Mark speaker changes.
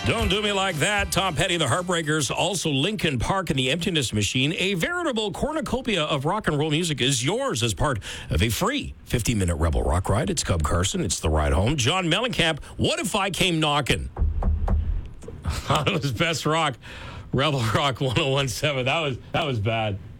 Speaker 1: Don't Do Me Like That. Tom Petty, The Heartbreakers. Also, Linkin Park and the Emptiness Machine. A veritable cornucopia of rock and roll music is yours as part of a free 50-minute Rebel Rock ride. It's Cub Carson. It's The Ride Home. John Mellencamp, What If I Came Knocking? That was Best Rock. Rebel Rock 101.7. That was bad.